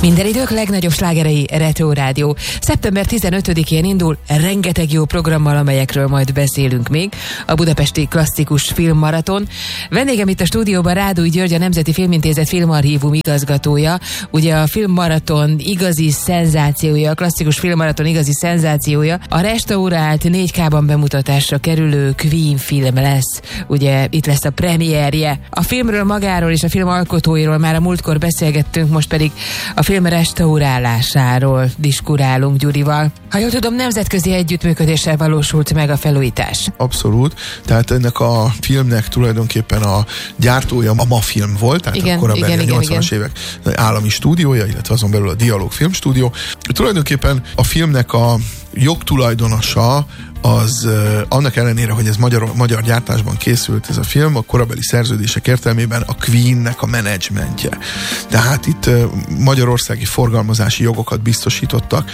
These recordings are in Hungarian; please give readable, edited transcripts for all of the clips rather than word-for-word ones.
Minden idők legnagyobb slágerei Retro Rádió. Szeptember 15-én indul rengeteg jó programmal, amelyekről majd beszélünk még. A Budapesti Klasszikus Filmmaraton. Vendégem itt a stúdióban Rádúj György, a Nemzeti Filmintézet Filmarchívum igazgatója. Ugye a Filmmaraton igazi szenzációja, a Klasszikus Filmmaraton igazi szenzációja a restaurált 4K-ban bemutatásra kerülő Queen film lesz. Ugye itt lesz a premierje. A filmről magáról és a film alkotóiról már a múltkor beszélgettünk, most pedig a film restaurálásáról diskurálunk Gyurival. Ha jól tudom, nemzetközi együttműködéssel valósult meg a felújítás. Abszolút. Tehát ennek a filmnek tulajdonképpen a gyártója a MAFilm volt, tehát igen, a korabeli igen, 80-as évek állami stúdiója, illetve azon belül a Dialog Filmstúdió. Tulajdonképpen a filmnek a jogtulajdonosa az annak ellenére, hogy ez magyar gyártásban készült ez a film, a korabeli szerződések értelmében a Queennek a menedzsmentje. Tehát itt magyarországi forgalmazási jogokat biztosítottak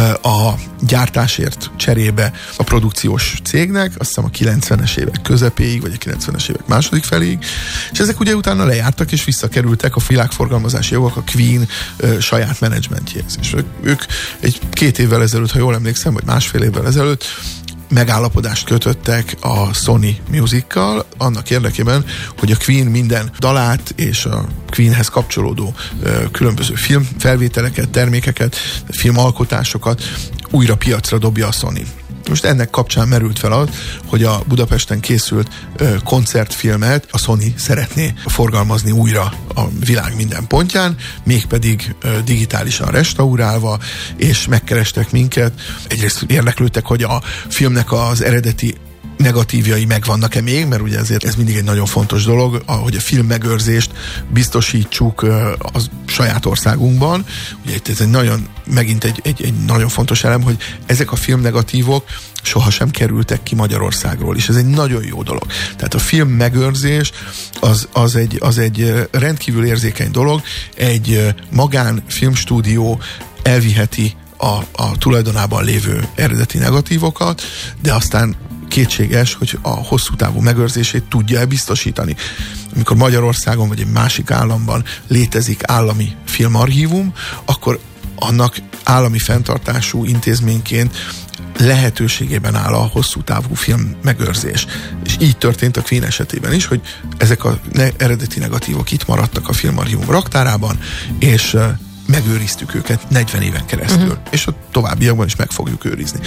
a gyártásért cserébe a produkciós cégnek, azt hiszem a 90-es évek közepéig, vagy a 90-es évek második feléig, és ezek ugye utána lejártak, és visszakerültek a világforgalmazási jogok a Queen saját menedzsmentjéhez. És ők két évvel ezelőtt, ha jól emlékszem, vagy másfél évvel ezelőtt megállapodást kötöttek a Sony Music-kal annak érdekében, hogy a Queen minden dalát és a Queenhez kapcsolódó különböző filmfelvételeket, termékeket, filmalkotásokat újra piacra dobja a Sony. Most ennek kapcsán merült fel az, hogy a Budapesten készült koncertfilmet a Sony szeretné forgalmazni újra a világ minden pontján, mégpedig digitálisan restaurálva, és megkerestek minket. Egyrészt érdeklődtek, hogy a filmnek az eredeti negatívjai megvannak-e még, mert ugye ezért ez mindig egy nagyon fontos dolog, hogy a film megőrzést biztosítsuk a saját országunkban. Ugye itt ez megint egy nagyon fontos elem, hogy ezek a filmnegatívok sohasem kerültek ki Magyarországról, és ez egy nagyon jó dolog. Tehát a film megőrzés az egy rendkívül érzékeny dolog, egy magán filmstúdió elviheti a tulajdonában lévő eredeti negatívokat, de aztán kétséges, hogy a hosszú távú megőrzését tudja-e biztosítani. Amikor Magyarországon vagy egy másik államban létezik állami filmarchívum, akkor annak állami fenntartású intézményként lehetőségében áll a hosszú távú film megőrzés. És így történt a Queen esetében is, hogy ezek a eredeti negatívok itt maradtak a filmarchívum raktárában, és megőriztük őket 40 éven keresztül, és a továbbiakban is meg fogjuk őrizni.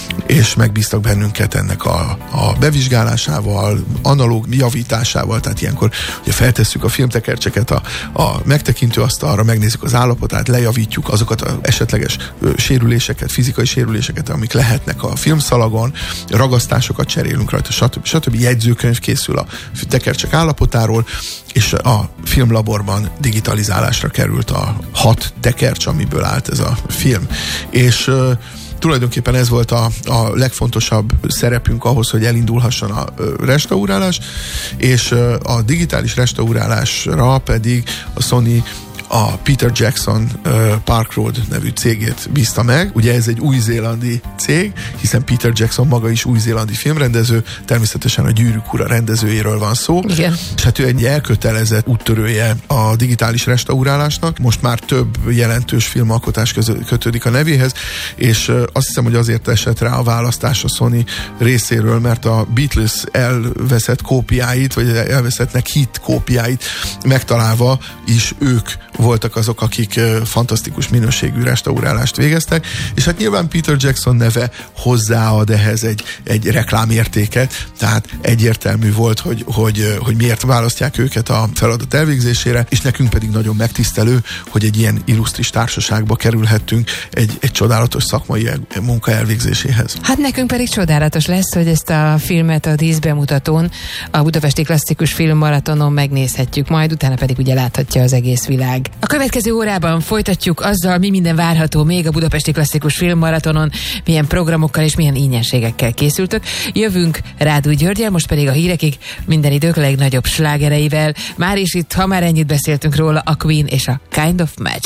És megbíztak bennünket ennek a bevizsgálásával, analóg javításával, tehát ilyenkor ugye feltesszük a filmtekercseket a megtekintőasztalra, megnézzük az állapotát, lejavítjuk azokat az esetleges sérüléseket, fizikai sérüléseket, amik lehetnek a filmszalagon, ragasztásokat cserélünk rajta, stb. Jegyzőkönyv készül a tekercsek állapotáról, és a filmlaborban digitalizálásra került a 6 tekercs, amiből állt ez a film. És tulajdonképpen ez volt a legfontosabb szerepünk ahhoz, hogy elindulhasson a restaurálás, és a digitális restaurálásra pedig a Sony a Peter Jackson Park Road nevű cégét bízta meg. Ugye ez egy új-zélandi cég, hiszen Peter Jackson maga is új-zélandi filmrendező, természetesen a Gyűrűk ura rendezőjéről van szó. Igen. És hát ő egy elkötelezett úttörője a digitális restaurálásnak. Most már több jelentős filmalkotás kötődik a nevéhez, és azt hiszem, hogy azért esett rá a választás a Sony részéről, mert a Beatles elveszett kópiáit, vagy elveszettnek hit kópiáit megtalálva is ők voltak azok, akik fantasztikus minőségű restaurálást végeztek, és hát nyilván Peter Jackson neve hozzáad ehhez egy reklámértéket, tehát egyértelmű volt, hogy miért választják őket a feladat elvégzésére, és nekünk pedig nagyon megtisztelő, hogy egy ilyen illusztris társaságba kerülhettünk egy csodálatos szakmai munka elvégzéséhez. Hát nekünk pedig csodálatos lesz, hogy ezt a filmet a díszbemutatón, a Budapesti Klasszikus Filmmaratonon megnézhetjük, majd utána pedig ugye láthatja az egész világ. A következő órában folytatjuk azzal, mi minden várható még a Budapesti Klasszikus Filmmaratonon, milyen programokkal és milyen ingyenségekkel készültök. Jövünk Rádúj Györggyel, most pedig a hírekig minden idők legnagyobb slágereivel. Már is itt, ha már ennyit beszéltünk róla, a Queen és a Kind of Magic.